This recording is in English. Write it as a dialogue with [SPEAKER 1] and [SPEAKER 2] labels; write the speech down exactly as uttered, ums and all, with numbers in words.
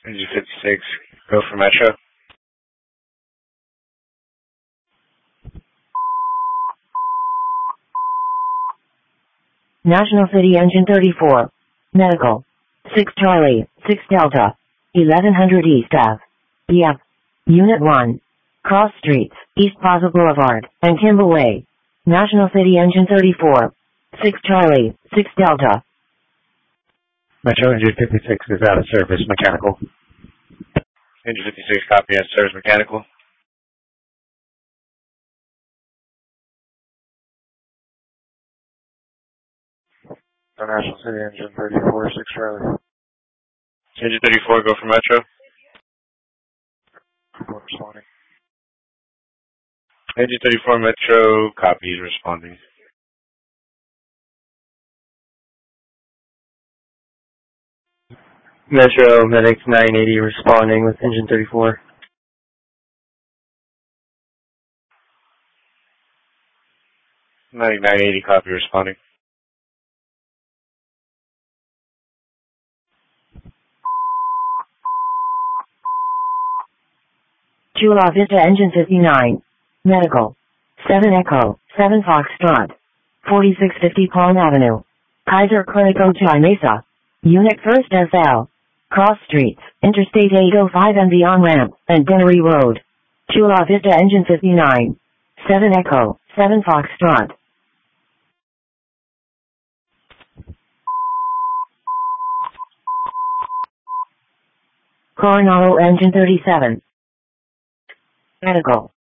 [SPEAKER 1] Engine fifty-six, go for Metro.
[SPEAKER 2] National City Engine thirty-four. Medical. six Charlie, six Delta. eleven hundred East Ave. Yep. Unit one. Cross Streets, East Plaza Boulevard, and Kimball Way. National City Engine thirty-four. six Charlie, six Delta.
[SPEAKER 1] Metro Engine fifty-six is out of service, mechanical. Engine fifty-six, copy, out of service, mechanical. National City Engine thirty-four, six Charlie. Engine thirty-four, go for Metro. Responding. Engine thirty-four, Metro, copy, is responding.
[SPEAKER 3] Metro, Medic nine eighty responding with Engine thirty-four.
[SPEAKER 1] Medic nine eighty, copy, responding.
[SPEAKER 2] Chula Vista Engine fifty-nine. Medical. seven Echo, seven Foxtrot. forty-six fifty Palm Avenue. Kaiser Clinic Ojai Mesa. Unit first S L. Cross Streets, Interstate eight oh five and the on-ramp, and Dennery Road. Chula Vista Engine fifty-nine. seven Echo, seven Foxtrot. Coronado Engine thirty-seven. Medical.